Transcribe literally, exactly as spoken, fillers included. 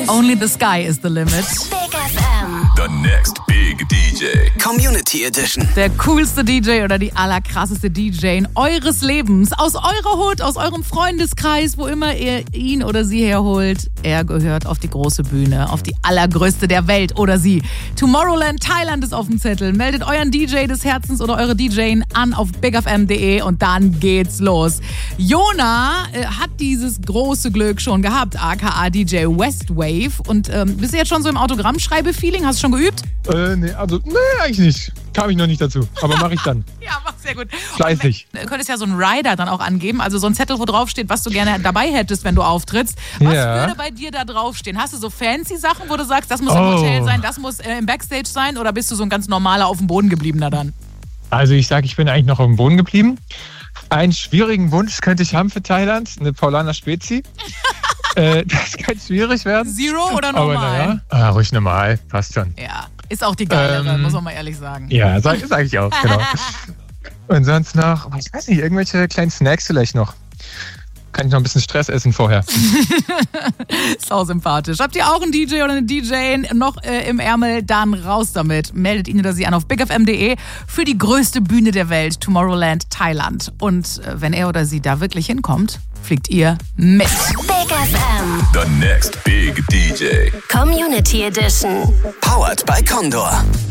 Only the sky is the limit. Big F M. The next big D J. Community Edition. Der coolste D J oder die allerkrasseste D J eures Lebens. Aus eurer Hut, aus eurem Freundeskreis, wo immer ihr ihn oder sie herholt. Er gehört auf die große Bühne, auf die allergrößte der Welt oder sie. Tomorrowland Thailand ist auf dem Zettel. Meldet euren D J des Herzens oder eure D J an auf big f m punkt d e und dann geht's los. Jona äh, hat dieses große Glück schon gehabt, aka D J Westwave. Und ähm, bist du jetzt schon so im Autogrammschreibe-Feeling? Hast du schon geübt? Äh, nee, also, nee, eigentlich nicht. Kam ich noch nicht dazu. Aber mache ich dann. Ja, mach sehr gut. Fleißig. Du könntest ja so einen Rider dann auch angeben, also so ein Zettel, wo drauf steht, was du gerne dabei hättest, wenn du auftrittst. Was Ja. würde bei dir da draufstehen? Hast du so fancy Sachen, wo du sagst, das muss im Oh. Hotel sein, das muss äh, im Backstage sein, oder bist du so ein ganz normaler auf dem Boden gebliebener dann? Also ich sage, ich bin eigentlich noch auf dem Boden geblieben. Einen schwierigen Wunsch könnte ich haben für Thailand, eine Paulaner Spezi. äh, das kann schwierig werden. Zero oder Aber normal? naja, ah, ruhig normal, passt schon. Ja, ist auch die geilere, Ähm, muss man mal ehrlich sagen. Ja, sag, sag ich auch, genau. Und sonst noch, ich weiß nicht, irgendwelche kleinen Snacks vielleicht noch. Kann ich noch ein bisschen Stress essen vorher. Sau sympathisch. Habt ihr auch einen D J oder eine D J noch äh, im Ärmel? Dann raus damit. Meldet ihn oder sie an auf big f m punkt d e für die größte Bühne der Welt, Tomorrowland Thailand. Und äh, wenn er oder sie da wirklich hinkommt, fliegt ihr mit. Big F M. The next big D J. Community Edition. Powered by Condor.